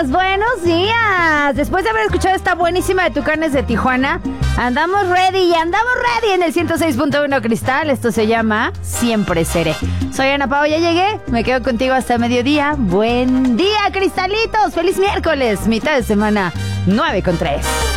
buenos días. Después de haber escuchado esta buenísima de Tucanes de Tijuana, andamos ready en el 106.1 Cristal. Esto se llama Siempre Seré. Soy Ana Pao, ya llegué. Me quedo contigo hasta mediodía. Buen día, cristalitos. Feliz miércoles, mitad de semana, 9:03.